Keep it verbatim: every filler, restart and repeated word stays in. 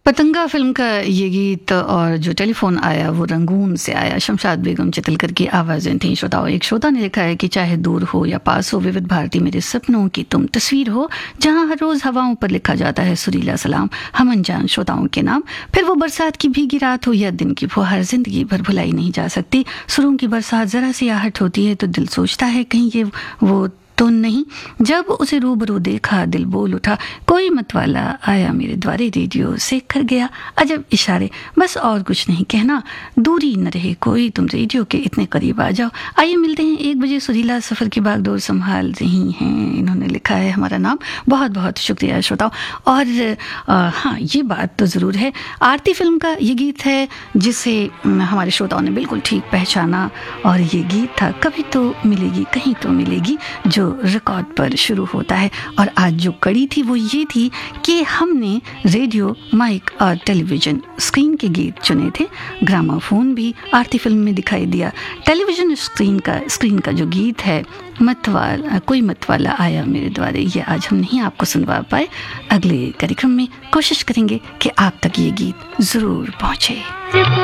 पतंगा फिल्म का ये गीत और जो टेलीफोन आया वो रंगून से आया। शमशाद बेगम चितलकर की आवाज़ें थीं। श्रोताओं, एक श्रोता ने लिखा है कि चाहे दूर हो या पास हो, विविध भारती मेरे सपनों की तुम तस्वीर हो, जहां हर रोज हवाओं पर लिखा जाता है सुरीला सलाम हम अनजान श्रोताओं के नाम। फिर वो बरसात की भीगी रात हो या दिन की फुहार, जिंदगी भर भुलाई नहीं जा सकती। सुरों की बरसात जरा सी आहट होती है तो दिल सोचता है कहीं ये वो तो नहीं। जब उसे रूबरू देखा दिल बोल उठा, कोई मतवाला आया मेरे द्वारे, रेडियो से कर गया अजब इशारे, बस और कुछ नहीं कहना, दूरी न रहे कोई, तुम रेडियो के इतने करीब आ जाओ। आइए मिलते हैं एक बजे, सुरीला सफ़र की बागडोर संभाल रही हैं। इन्होंने लिखा है हमारा नाम। बहुत बहुत शुक्रिया श्रोताओं। और आ, हाँ, ये बात तो ज़रूर है, आरती फिल्म का ये गीत है जिसे हमारे श्रोताओं ने बिल्कुल ठीक पहचाना, और ये गीत था कभी तो मिलेगी कहीं तो मिलेगी, जो रिकॉर्ड पर शुरू होता है। और आज जो कड़ी थी वो ये थी कि हमने रेडियो, माइक और टेलीविज़न स्क्रीन के गीत चुने थे। ग्रामाफोन भी आरती फिल्म में दिखाई दिया। टेलीविज़न स्क्रीन का स्क्रीन का जो गीत है, मतवाला कोई मतवाला आया मेरे द्वारे, ये आज हम नहीं आपको सुनवा पाए। अगले कार्यक्रम में कोशिश करेंगे कि आप तक ये गीत ज़रूर पहुँचे।